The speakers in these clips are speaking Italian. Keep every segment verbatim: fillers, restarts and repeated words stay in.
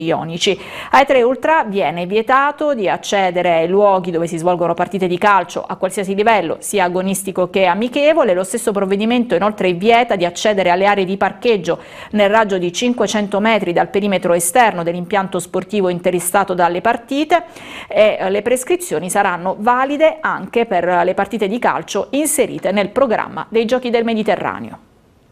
ionici. Ai tre ultra viene vietato di accedere ai luoghi dove si svolgono partite di calcio a qualsiasi livello, sia agonistico che amichevole. Lo stesso provvedimento inoltre vieta di accedere alle aree di parcheggio nel raggio di cinquecento metri dal perimetro esterno dell'impianto sportivo interessato dalle partite, e le prescrizioni saranno valide anche per le partite di calcio inserite nel programma dei Giochi del Mediterraneo.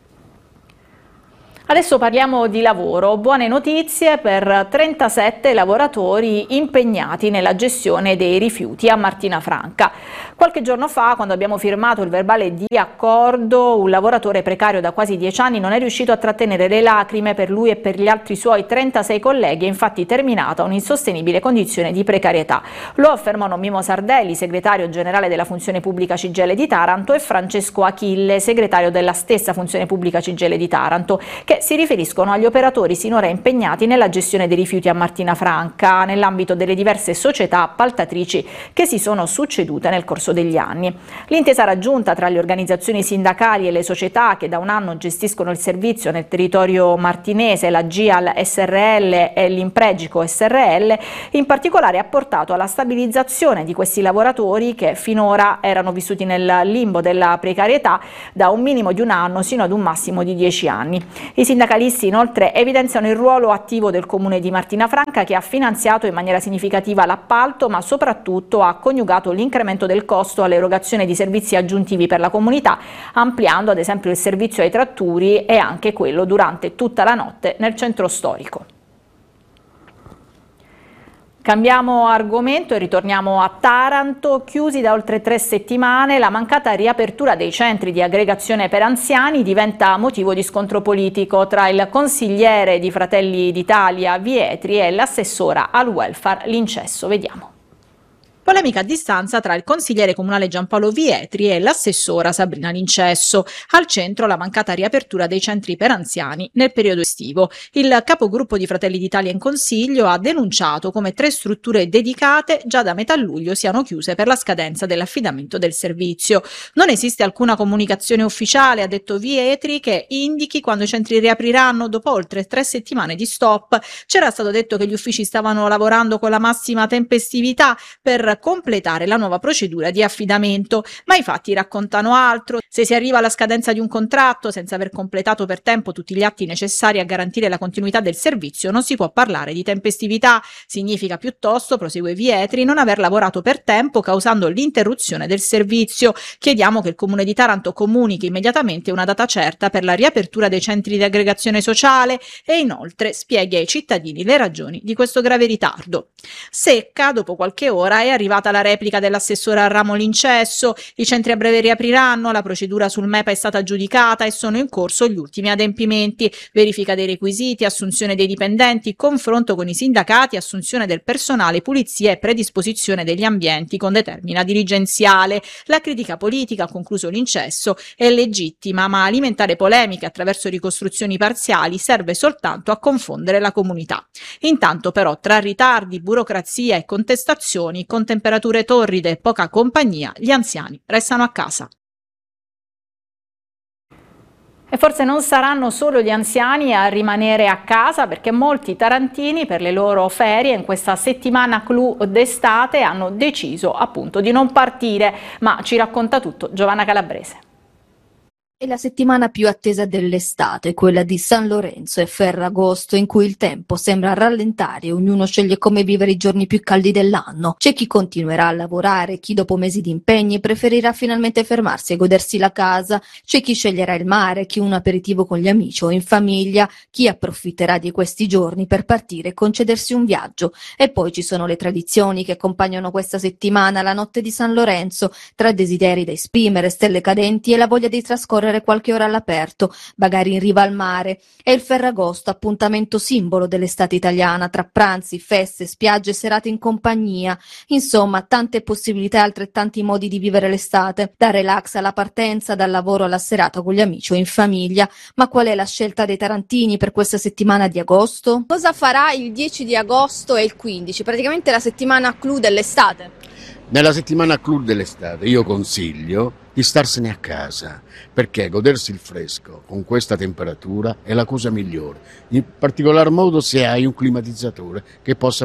Adesso parliamo di lavoro. Buone notizie per trentasette lavoratori impegnati nella gestione dei rifiuti a Martinafranca. Qualche giorno fa, quando abbiamo firmato il verbale di accordo, un lavoratore precario da quasi dieci anni non è riuscito a trattenere le lacrime. Per lui e per gli altri suoi trentasei colleghi è infatti terminata un'insostenibile condizione di precarietà. Lo affermano Mimo Sardelli, segretario generale della Funzione Pubblica C G I L di Taranto, e Francesco Achille, segretario della stessa Funzione Pubblica C G I L di Taranto, che si riferiscono agli operatori sinora impegnati nella gestione dei rifiuti a Martinafranca nell'ambito delle diverse società appaltatrici che si sono succedute nel corso degli anni. L'intesa raggiunta tra le organizzazioni sindacali e le società che da un anno gestiscono il servizio nel territorio martinese, la G I A L S R L e l'Impregico S R L, in particolare ha portato alla stabilizzazione di questi lavoratori che finora erano vissuti nel limbo della precarietà da un minimo di un anno sino ad un massimo di dieci anni. I sindacalisti inoltre evidenziano il ruolo attivo del Comune di Martinafranca, che ha finanziato in maniera significativa l'appalto, ma soprattutto ha coniugato l'incremento del costo all'erogazione di servizi aggiuntivi per la comunità, ampliando ad esempio il servizio ai tratturi e anche quello durante tutta la notte nel centro storico. Cambiamo argomento e ritorniamo a Taranto. Chiusi da oltre tre settimane, la mancata riapertura dei centri di aggregazione per anziani diventa motivo di scontro politico tra il consigliere di Fratelli d'Italia Vietri e l'assessora al welfare Lincesso. Vediamo. Polemica a distanza tra il consigliere comunale Giampaolo Vietri e l'assessora Sabrina Lincesso. Al centro la mancata riapertura dei centri per anziani nel periodo estivo. Il capogruppo di Fratelli d'Italia in Consiglio ha denunciato come tre strutture dedicate già da metà luglio siano chiuse per la scadenza dell'affidamento del servizio. Non esiste alcuna comunicazione ufficiale, ha detto Vietri, che indichi quando i centri riapriranno dopo oltre tre settimane di stop. C'era stato detto che gli uffici stavano lavorando con la massima tempestività per completare la nuova procedura di affidamento, ma i fatti raccontano altro. Se si arriva alla scadenza di un contratto senza aver completato per tempo tutti gli atti necessari a garantire la continuità del servizio, non si può parlare di tempestività. Significa piuttosto, prosegue Vietri, non aver lavorato per tempo, causando l'interruzione del servizio. Chiediamo che il Comune di Taranto comunichi immediatamente una data certa per la riapertura dei centri di aggregazione sociale e inoltre spieghi ai cittadini le ragioni di questo grave ritardo. Secca, dopo qualche ora, è arrivata la replica dell'assessore al ramo Lincesso. I centri a breve riapriranno, la procedura sul M E P A è stata aggiudicata e sono in corso gli ultimi adempimenti, verifica dei requisiti, assunzione dei dipendenti, confronto con i sindacati, assunzione del personale, pulizia e predisposizione degli ambienti con determina dirigenziale. La critica politica, ha concluso Lincesso, è legittima, ma alimentare polemiche attraverso ricostruzioni parziali serve soltanto a confondere la comunità. Intanto però tra ritardi, burocrazia e contestazioni, con temperature torride e poca compagnia, gli anziani restano a casa. E forse non saranno solo gli anziani a rimanere a casa, perché molti tarantini per le loro ferie in questa settimana clou d'estate hanno deciso appunto di non partire, ma ci racconta tutto Giovanna Calabrese. È la settimana più attesa dell'estate, quella di San Lorenzo e Ferragosto, in cui il tempo sembra rallentare e ognuno sceglie come vivere i giorni più caldi dell'anno. C'è chi continuerà a lavorare, chi dopo mesi di impegni preferirà finalmente fermarsi e godersi la casa, c'è chi sceglierà il mare, chi un aperitivo con gli amici o in famiglia, chi approfitterà di questi giorni per partire e concedersi un viaggio. E poi ci sono le tradizioni che accompagnano questa settimana, la notte di San Lorenzo, tra desideri da esprimere, stelle cadenti e la voglia di trascorrere qualche ora all'aperto, magari in riva al mare. È il Ferragosto, appuntamento simbolo dell'estate italiana, tra pranzi, feste, spiagge, serate in compagnia. Insomma, tante possibilità e altrettanti modi di vivere l'estate, da relax alla partenza, dal lavoro alla serata con gli amici o in famiglia. Ma qual è la scelta dei tarantini per questa settimana di agosto? Cosa farà il dieci di agosto e il quindici, praticamente la settimana clou dell'estate? Nella settimana clou dell'estate io consiglio di starsene a casa, perché godersi il fresco con questa temperatura è la cosa migliore, in particolar modo se hai un climatizzatore che possa